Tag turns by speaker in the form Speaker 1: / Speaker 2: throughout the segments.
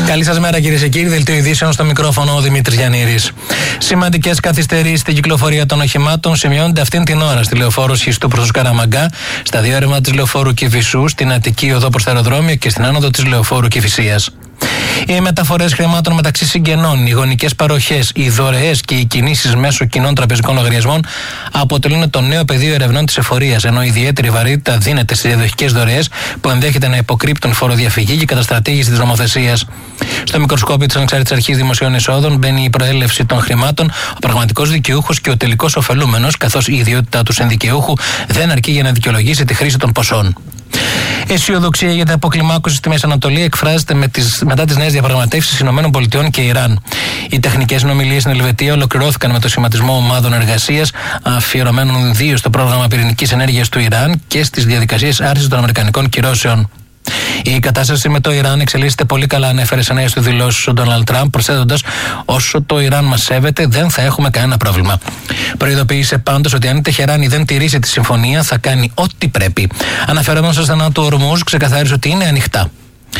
Speaker 1: Καλή σας μέρα, κυρίες και κύριοι. Δελτίο ειδήσεων στο μικρόφωνο ο Δημήτρης Γιαννήρης. Σημαντικές καθυστερήσεις στην κυκλοφορία των οχημάτων σημειώνονται αυτήν την ώρα στη λεωφόρο Σχιστού προς τους Καραμαγκά, στα διέρευμα της λεωφόρου Κηφισού, στην Αττική οδό προς τα αεροδρόμια και στην άνοδο της λεωφόρου Κηφισίας. Οι μεταφορές χρημάτων μεταξύ συγγενών, οι γονικές παροχές, οι δωρεές και οι κινήσεις μέσω κοινών τραπεζικών λογαριασμών αποτελούν το νέο πεδίο ερευνών της εφορίας, ενώ ιδιαίτερη βαρύτητα δίνεται στις διαδοχικές δωρεές που ενδέχεται να υποκρύπτουν φοροδιαφυγή και καταστρατήγηση της νομοθεσίας. Στο μικροσκόπιο της Ανεξάρτητης Αρχής Δημοσίων Εισόδων μπαίνει η προέλευση των χρημάτων, ο πραγματικός δικαιούχος και ο τελικός ωφελούμενος, καθώς η ιδιότητά του συνδικαιούχου δεν αρκεί για να δικαιολογήσει τη χρήση των ποσών. Αισιοδοξία για την αποκλιμάκωση στη Μέση Ανατολή εκφράζεται μετά τις νέες διαπραγματεύσεις ΗΠΑ και Ιράν. Οι τεχνικές συνομιλίες στην Ελβετία ολοκληρώθηκαν με το σχηματισμό ομάδων εργασίας αφιερωμένων ιδίως στο πρόγραμμα πυρηνικής ενέργειας του Ιράν και στις διαδικασίες άρσης των αμερικανικών κυρώσεων. Η κατάσταση με το Ιράν εξελίσσεται πολύ καλά, ανέφερε σε νέες του δηλώσεις ο Ντόναλντ Τραμπ, προσθέτοντας: όσο το Ιράν μας σέβεται, δεν θα έχουμε κανένα πρόβλημα. Προειδοποίησε πάντως ότι αν η Τεχεράνη δεν τηρήσει τη συμφωνία, θα κάνει ό,τι πρέπει. Αναφερόμενος στο στενά του Ορμούζ, ξεκαθάρισε ότι είναι ανοιχτά.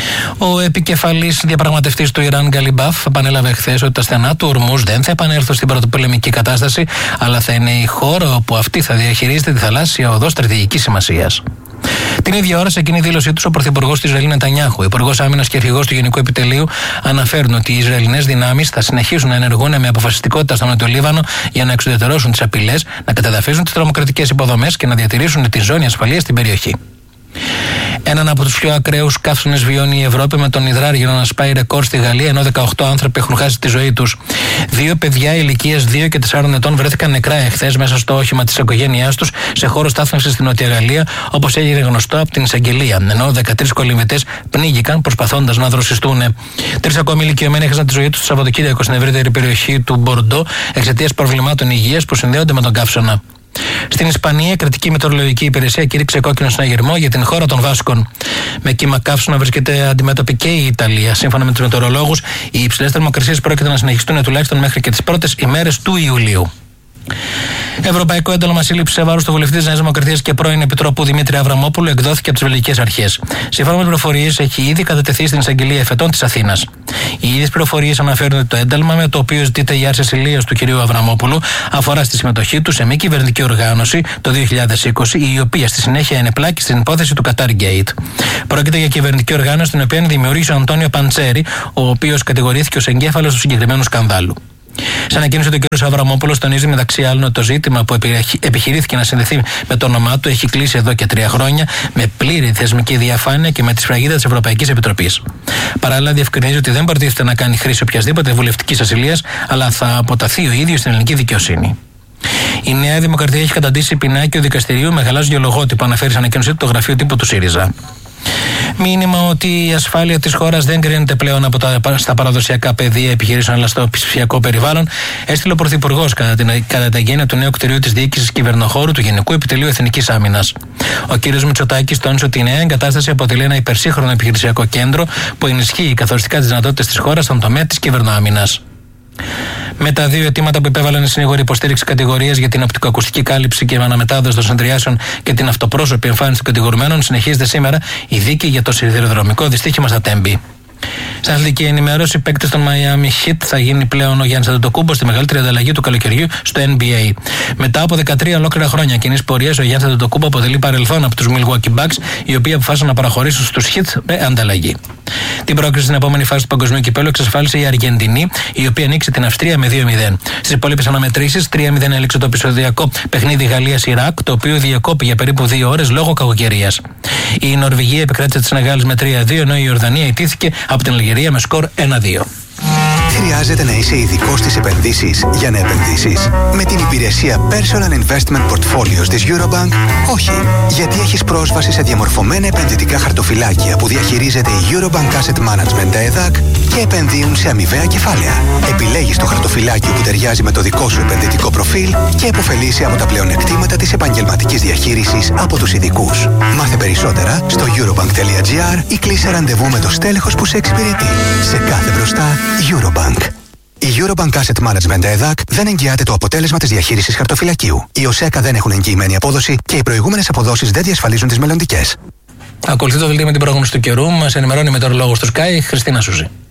Speaker 1: Ο επικεφαλής διαπραγματευτής του Ιράν, Γκαλιμπάφ, επανέλαβε χθες ότι τα στενά του Ορμούζ δεν θα επανέλθουν στην πρωτοπολεμική κατάσταση, αλλά θα είναι η χώρα όπου αυτή θα διαχειρίζεται τη θαλάσσια οδό στρατηγικής σημασίας. Την ίδια ώρα, σε κοινή δήλωσή του, ο Πρωθυπουργός του Ισραήλ Νετανιάχου, Υπουργός Άμυνας και Αρχηγός του Γενικού Επιτελείου αναφέρουν ότι οι Ισραηλινές δυνάμεις θα συνεχίσουν να ενεργούν με αποφασιστικότητα στο Νότιο Λίβανο για να εξουδετερώσουν τις απειλές, να καταδαφίσουν τις τρομοκρατικές υποδομές και να διατηρήσουν τη ζώνη ασφαλείας στην περιοχή. Έναν από τους πιο ακραίους καύσονες βιώνει η Ευρώπη, με τον υδράργυρο να σπάει ρεκόρ στη Γαλλία, ενώ 18 άνθρωποι έχουν χάσει τη ζωή τους. 2 παιδιά ηλικίας 2 και 4 ετών βρέθηκαν νεκρά εχθές μέσα στο όχημα της οικογένειάς τους σε χώρο στάθμευσης στην Νότια Γαλλία, όπως έγινε γνωστό από την εισαγγελία. Ενώ 13 κολυμβητές πνίγηκαν προσπαθώντας να δροσιστούν. 3 ακόμη ηλικιωμένοι έχασαν τη ζωή τους το Σαββατοκύριακο στην ευρύτερη περιοχή του Μπορντό εξαιτίας προβλημάτων υγείας που συνδέονται με τον καύσωνα. Στην Ισπανία, η κρατική μετεωρολογική υπηρεσία κήρυξε κόκκινο συναγερμό για την χώρα των Βάσκων. Με κύμα καύσωνα βρίσκεται αντιμέτωπη και η Ιταλία. Σύμφωνα με τους μετεωρολόγους, οι υψηλές θερμοκρασίες πρόκειται να συνεχιστούν τουλάχιστον μέχρι και τις πρώτες ημέρες του Ιουλίου. Ευρωπαϊκό ένταλμα σύλληψης σε βάρος του βουλευτή της Νέας Δημοκρατίας και πρώην Επιτρόπου Δημήτρη Αβραμόπουλου εκδόθηκε από τις βελγικές αρχές. Σύμφωνα με πληροφορίες, έχει ήδη κατατεθεί στην εισαγγελία εφετών της Αθήνας. Οι ίδιες πληροφορίες αναφέρουν ότι το ένταλμα με το οποίο ζητείται η άρση ασυλίας του κ. Αβραμόπουλου αφορά στη συμμετοχή του σε μη κυβερνητική οργάνωση το 2020, η οποία στη συνέχεια ενεπλάκη στην υπόθεση του Qatar Gate. Πρόκειται για κυβερνητική οργάνωση την οποία δημιούργησε ο Αντώνιο Παντσέρη, ο οποίος κατηγορήθηκε ως εγκέφαλος του συγκεκριμένου σκανδάλου. Σε ανακοίνωση, του κ. Αβραμόπουλος τονίζει μεταξύ άλλων ότι το ζήτημα που επιχειρήθηκε να συνδεθεί με το όνομά του έχει κλείσει εδώ και 3 χρόνια με πλήρη θεσμική διαφάνεια και με τη σφραγίδα της Ευρωπαϊκής Επιτροπής. Παράλληλα, διευκρινίζει ότι δεν προτίθεται να κάνει χρήση οποιασδήποτε βουλευτικής ασυλίας, αλλά θα αποταθεί ο ίδιος στην ελληνική δικαιοσύνη. Η Νέα Δημοκρατία έχει καταντήσει πινάκιο δικαστηρίου με γαλάζιο λογότυπο, αναφέρει σε ανακοίνωσή του το γραφείο τύπου του ΣΥΡΙΖΑ. Μήνυμα ότι η ασφάλεια της χώρας δεν κρίνεται πλέον στα παραδοσιακά πεδία επιχειρήσεων, αλλά στο ψηφιακό περιβάλλον, έστειλε ο Πρωθυπουργός κατά τα εγγένεια του νέου κτηρίου της Διοίκησης Κυβερνοχώρου του Γενικού Επιτελείου Εθνικής Άμυνας. Ο κ. Μητσοτάκης τόνισε ότι η νέα εγκατάσταση αποτελεί ένα υπερσύγχρονο επιχειρησιακό κέντρο που ενισχύει καθοριστικά τις δυνατότητες της χώρας στον τομέα της κυβερνοάμυνας. Με τα 2 αιτήματα που υπέβαλαν οι συνήγοροι υποστήριξη κατηγορίας για την οπτικοακουστική κάλυψη και αναμετάδοση των συνεδριάσεων και την αυτοπρόσωπη εμφάνιση των κατηγορουμένων, συνεχίζεται σήμερα η δίκη για το σιδηροδρομικό δυστύχημα στα Τέμπη. Στην αθλητική ενημέρωση, οι παίκτες των Miami Heat θα γίνει πλέον ο Γιάννης Αντετοκούμπος στη μεγαλύτερη ανταλλαγή του καλοκαιριού στο NBA. Μετά από 13 ολόκληρα χρόνια κοινής πορείας, ο Γιάννης Αντετοκούμπο αποτελεί παρελθόν από τους Milwaukee Bucks, οι οποίοι αποφάσισαν να παραχωρήσουν στους Heat με ανταλλαγή. Την πρόκριση στην επόμενη φάση του παγκοσμίου κυπέλλου εξασφάλισε η Αργεντινή, η οποία νίκησε την Αυστρία με 2-0. Στις υπόλοιπες αναμετρήσεις, 3-0 έληξε το επεισοδιακό παιχνίδι Γαλλίας-Ιράκ, το οποίο διακόπη για περίπου 2 ώρες λόγω κακοκαιρίας. Η Νορβηγία επικράτησε τις Νεγάλες με 3-2, ενώ η Ιορδανία ιτήθηκε από την Αλγερία με σκορ 1-2.
Speaker 2: Χρειάζεται να είσαι ειδικός στις επενδύσεις για να επενδύσεις? Με την υπηρεσία Personal Investment Portfolios της Eurobank, όχι. Γιατί έχεις πρόσβαση σε διαμορφωμένα επενδυτικά χαρτοφυλάκια που διαχειρίζεται η Eurobank Asset Management ΕΔΑΚ και επενδύουν σε αμοιβαία κεφάλαια. Επιλέγεις το χαρτοφυλάκιο που ταιριάζει με το δικό σου επενδυτικό προφίλ και επωφελείσαι από τα πλεονεκτήματα της επαγγελματικής διαχείρισης από τους ειδικούς. Μάθε περισσότερα στο eurobank.gr ή κλείσε ραντεβού με το στέλεχος που σε εξυπηρετεί. Σε κάθε μπροστά, Eurobank. Η Eurobank Asset Management ΕΔΑΚ δεν εγγυάται το αποτέλεσμα της διαχείρισης χαρτοφυλακίου. Οι ΟΣΕΚΑ δεν έχουν εγγυημένη απόδοση και οι προηγούμενες αποδόσεις δεν διασφαλίζουν τις μελλοντικές.
Speaker 1: Ακολουθεί το δελτίο με την πρόγνωση του καιρού. Μας ενημερώνει η μετεωρολόγος του Sky, Χριστίνα Σούζη.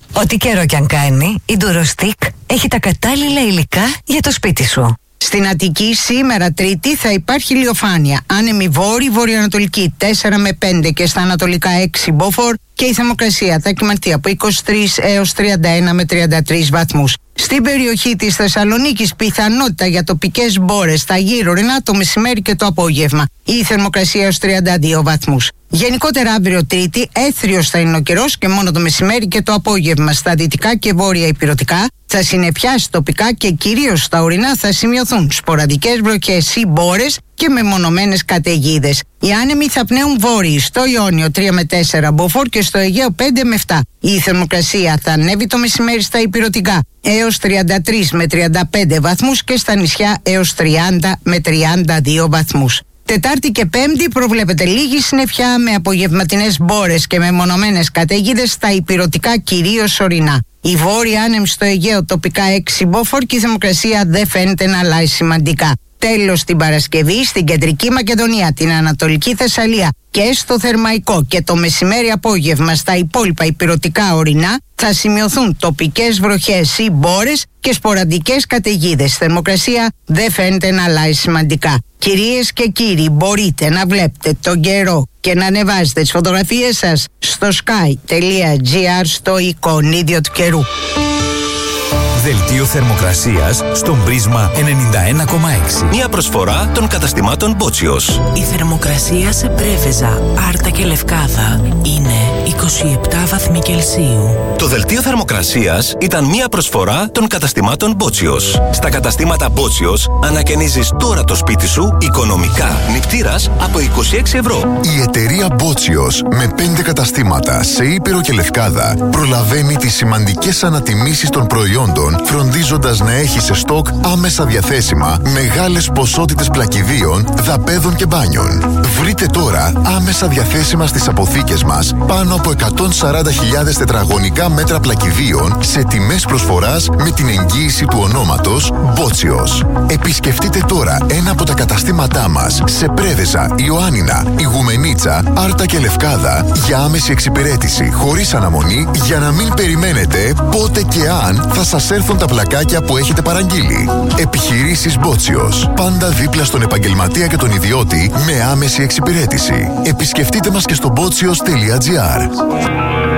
Speaker 3: Ό,τι καιρό κι αν κάνει, η Ντουροστικ έχει τα κατάλληλα υλικά για το σπίτι σου.
Speaker 4: Στην Αττική σήμερα Τρίτη θα υπάρχει ηλιοφάνεια. Άνεμη βόρειο-βορειοανατολική 4 με 5 και στα ανατολικά 6 μποφόρ και η θερμοκρασία θα κυμανθεί από 23 έως 31 με 33 βαθμούς. Στην περιοχή της Θεσσαλονίκης πιθανότητα για τοπικές μπόρες στα γύρω ορεινά το μεσημέρι και το απόγευμα. Η θερμοκρασία έως 32 βαθμούς. Γενικότερα αύριο Τρίτη έθριος θα είναι ο καιρός και μόνο το μεσημέρι και το απόγευμα στα δυτικά και βόρεια ηπειρωτικά θα συννεφιάσει τοπικά και κυρίως στα ορεινά θα σημειωθούν σποραδικές βροχές ή μπόρες και μεμονωμένες καταιγίδες. Οι άνεμοι θα πνέουν βόρειοι στο Ιόνιο 3 με 4 μποφόρ και στο Αιγαίο 5 με 7. Η θερμοκρασία θα ανέβει το μεσημέρι στα ηπειρωτικά έως 33 με 35 βαθμούς και στα νησιά έως 30 με 32 βαθμούς. Τετάρτη και Πέμπτη προβλέπεται λίγη συννεφιά με απογευματινές μπόρες και μεμονωμένες καταιγίδες στα ηπειρωτικά κυρίως ορεινά. Η βόρεια άνεμη στο Αιγαίο τοπικά 6 μποφόρ και η θερμοκρασία δεν φαίνεται να αλλάζει σημαντικά. Τέλος την Παρασκευή στην Κεντρική Μακεδονία, την Ανατολική Θεσσαλία και στο Θερμαϊκό και το μεσημέρι απόγευμα στα υπόλοιπα ηπειρωτικά ορεινά θα σημειωθούν τοπικές βροχές ή μπόρες και σποραδικές καταιγίδες. Θερμοκρασία δεν φαίνεται να αλλάζει σημαντικά. Κυρίες και κύριοι, μπορείτε να βλέπετε τον καιρό και να ανεβάζετε τις φωτογραφίες σας στο sky.gr στο εικονίδιο του καιρού.
Speaker 5: Δελτίο θερμοκρασίας στον Πρίσμα 91,6.
Speaker 6: Μια προσφορά των καταστημάτων Μπότσιος.
Speaker 7: Η θερμοκρασία σε Πρέβεζα, Άρτα και Λευκάδα είναι 27 βαθμοί Κελσίου.
Speaker 6: Το δελτίο θερμοκρασίας ήταν μια προσφορά των καταστημάτων Μπότσιος. Στα καταστήματα Μπότσιος ανακαινίζεις τώρα το σπίτι σου οικονομικά. Νηπτήρας από 26 ευρώ.
Speaker 8: Η εταιρεία Μπότσιος με 5 καταστήματα σε Ήπειρο και Λευκάδα προλαβαίνει τις σημαντικές ανατιμήσεις των προϊόντων, φροντίζοντας να έχει σε στόκ άμεσα διαθέσιμα μεγάλες ποσότητες πλακιδίων, δαπέδων και μπάνιων. Βρείτε τώρα άμεσα διαθέσιμα στις αποθήκες μας πάνω από 140.000 τετραγωνικά μέτρα πλακιδίων σε τιμές προσφοράς με την εγγύηση του ονόματος Μπότσιος. Επισκεφτείτε τώρα ένα από τα καταστήματά μας σε Πρέβεζα, Ιωάννινα, Ιγουμενίτσα, Άρτα και Λευκάδα για άμεση εξυπηρέτηση χωρίς αναμονή για να μην περιμένετε πότε και αν θα σας έρθουν τα πλακάκια που έχετε παραγγείλει. Επιχειρήσεις Μπότσιος. Πάντα δίπλα στον επαγγελματία και τον ιδιώτη με άμεση εξυπηρέτηση. Επισκεφτείτε μας και στο botsios.gr.